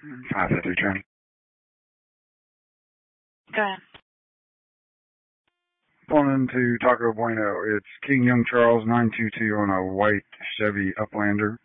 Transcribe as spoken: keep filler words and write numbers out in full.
five fifty Trent. Go ahead. Pulling into Taco Bueno. It's King Young Charles nine two two on a white Chevy Uplander.